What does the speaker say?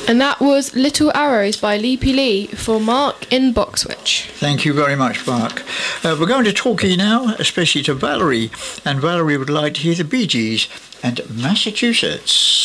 And that was Little Arrows by Leapy Lee for Mark in Boxwich. Thank you very much, Mark. We're going to Torquay now, especially to Valerie. And Valerie would like to hear the Bee Gees and Massachusetts.